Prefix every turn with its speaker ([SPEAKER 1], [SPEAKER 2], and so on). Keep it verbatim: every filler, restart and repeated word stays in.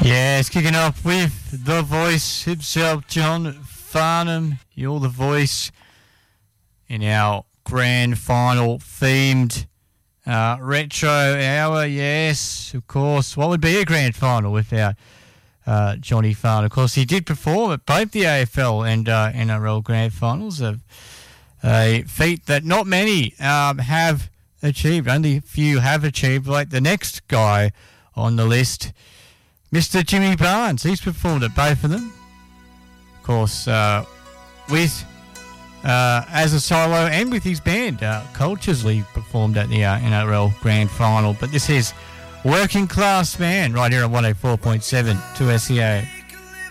[SPEAKER 1] Yes, kicking off with the voice himself, John Farnham. You're the voice in our grand final themed uh, retro hour. Yes, of course. What would be a grand final without uh, Johnny Farnham? Of course, he did perform at both the A F L and uh, N R L grand finals, a, a feat that not many um, have achieved. Only a few have achieved, like the next guy on the list, Mister Jimmy Barnes. He's performed at both of them. Of course, uh, with uh, as a solo and with his band, uh, Cultures, Lee performed at the uh, N R L Grand Final. But this is Working Class Man right here on one oh four point seven to S E A.